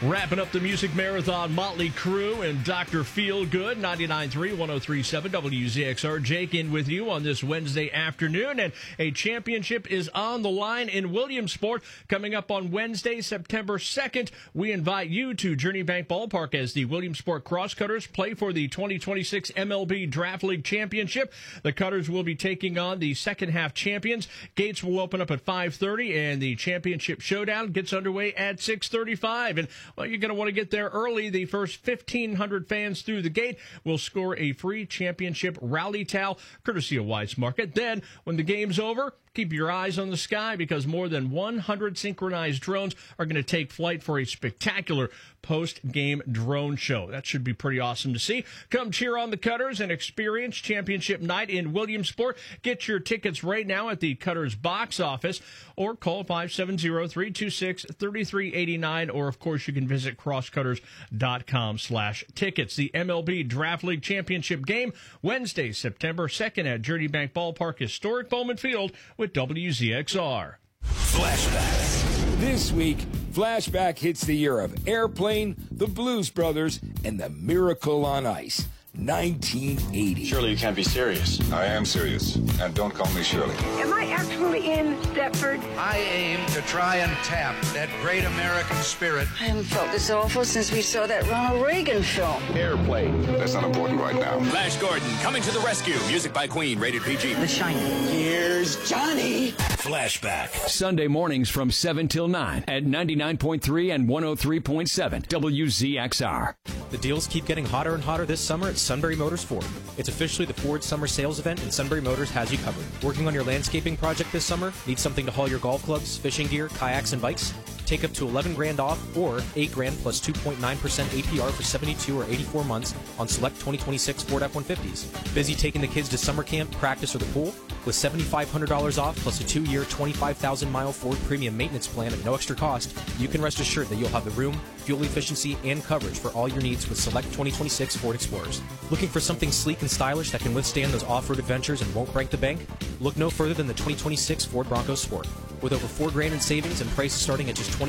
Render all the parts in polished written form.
Wrapping up the music marathon, Motley Crue and Dr. Feelgood, 99.3, 103.7 WZXR. Jake in with you on this Wednesday afternoon, and a championship is on the line in Williamsport. Coming up on Wednesday, September 2nd, we invite you to Journey Bank Ballpark as the Williamsport Crosscutters play for the 2026 MLB Draft League Championship. The Cutters will be taking on the second-half champions. Gates will open up at 5:30, and the championship showdown gets underway at 6:35. And well, you're going to want to get there early. The first 1,500 fans through the gate will score a free championship rally towel, courtesy of Weis Market. Then, when the game's over, keep your eyes on the sky because more than 100 synchronized drones are going to take flight for a spectacular post-game drone show. That should be pretty awesome to see. Come cheer on the Cutters and experience championship night in Williamsport. Get your tickets right now at the Cutters box office or call 570-326-3389, or of course you can visit crosscutters.com/tickets. The MLB Draft League Championship game Wednesday, September 2nd at Journey Bank Ballpark, historic Bowman Field with WZXR. Flashbacks. This week, Flashback hits the year of Airplane, the Blues Brothers, and the Miracle on Ice, 1980. Surely you can't be serious. I am serious, and don't call me Shirley. Am I actually in Stepford? I aim to try and tap that great American spirit. I haven't felt this awful since we saw that Ronald Reagan film. Airplane. That's not important right now. Flash Gordon, coming to the rescue. Music by Queen, rated PG. The Shining. Here's Johnny. Flashback. Sunday mornings from 7 till 9 at 99.3 and 103.7 WZXR. The deals keep getting hotter and hotter this summer at Sunbury Motors Ford. It's officially the Ford Summer Sales Event, and Sunbury Motors has you covered. Working on your landscaping project this summer? Need something to haul your golf clubs, fishing gear, kayaks, and bikes? Take up to $11,000 off or $8,000 plus 2.9% APR for 72 or 84 months on select 2026 Ford F-150s. Busy taking the kids to summer camp, practice, or the pool? With $7,500 off plus a 2-year, 25,000-mile Ford Premium Maintenance Plan at no extra cost, you can rest assured that you'll have the room, fuel efficiency, and coverage for all your needs with select 2026 Ford Explorers. Looking for something sleek and stylish that can withstand those off-road adventures and won't break the bank? Look no further than the 2026 Ford Bronco Sport. With over $4,000 in savings and prices starting at just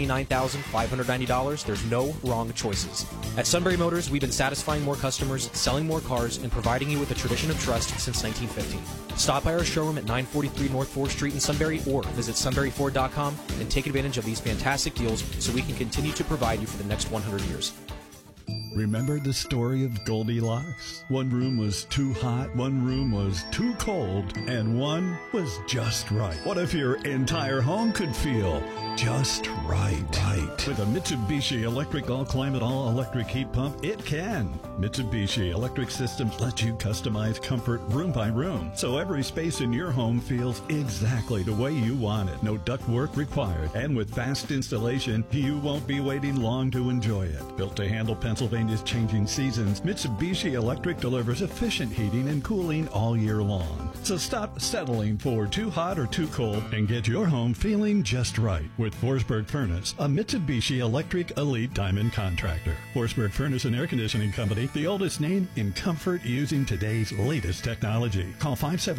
$29,590, there's no wrong choices. At Sunbury Motors, we've been satisfying more customers, selling more cars, and providing you with a tradition of trust since 1915. Stop by our showroom at 943 North 4th Street in Sunbury or visit sunburyford.com and take advantage of these fantastic deals so we can continue to provide you for the next 100 years. Remember the story of Goldilocks? One room was too hot, one room was too cold, and one was just right. What if your entire home could feel just right? With a Mitsubishi Electric All-Climate All-Electric Heat Pump, it can. Mitsubishi Electric Systems lets you customize comfort room by room, so every space in your home feels exactly the way you want it. No ductwork required, and with fast installation, you won't be waiting long to enjoy it. Built to handle Pennsylvania's changing seasons, Mitsubishi Electric delivers efficient heating and cooling all year long. So stop settling for too hot or too cold and get your home feeling just right with Forsberg Furnace, a Mitsubishi Electric Elite Diamond contractor. Forsberg Furnace and Air Conditioning Company, the oldest name in comfort using today's latest technology. Call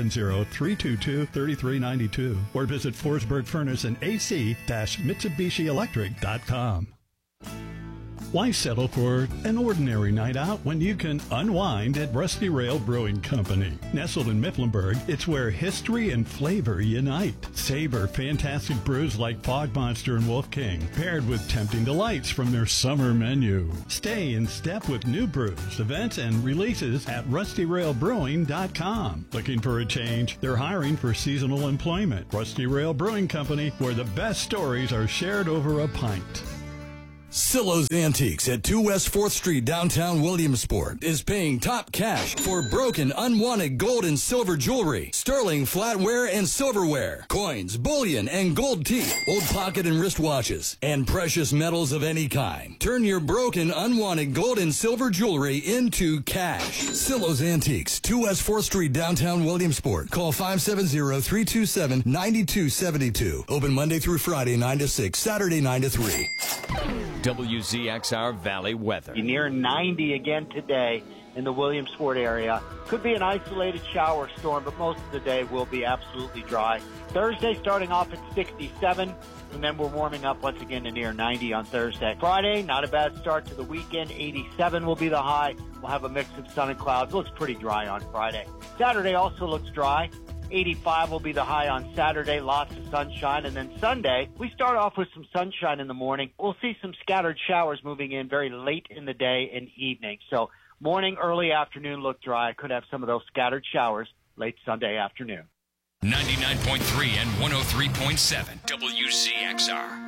570-322-3392 or visit Forsberg Furnace and AC-MitsubishiElectric.com. Why settle for an ordinary night out when you can unwind at Rusty Rail Brewing Company? Nestled in Mifflinburg, it's where history and flavor unite. Savor fantastic brews like Fog Monster and Wolf King, paired with tempting delights from their summer menu. Stay in step with new brews, events, and releases at RustyRailBrewing.com. Looking for a change? They're hiring for seasonal employment. Rusty Rail Brewing Company, where the best stories are shared over a pint. Silo's Antiques at 2 West 4th Street, downtown Williamsport, is paying top cash for broken, unwanted gold and silver jewelry, sterling flatware and silverware, coins, bullion, and gold teeth, old pocket and wristwatches, and precious metals of any kind. Turn your broken, unwanted gold and silver jewelry into cash. Silo's Antiques, 2 West 4th Street, downtown Williamsport. Call 570-327-9272. Open Monday through Friday, 9 to 6, Saturday, 9 to 3. WZXR Valley weather. Near 90 again today in the Williamsport area. Could be an isolated shower storm, but most of the day will be absolutely dry. Thursday starting off at 67. and then we're warming up once again to near 90 on Thursday. Friday, not a bad start to the weekend. 87 will be the high. We'll have a mix of sun and clouds. It looks pretty dry on Friday. Saturday also looks dry. 85 will be the high on Saturday, lots of sunshine. And then Sunday, we start off with some sunshine in the morning. We'll see some scattered showers moving in very late in the day and evening. So morning, early afternoon look dry. Could have some of those scattered showers late Sunday afternoon. 99.3 and 103.7 WZXR.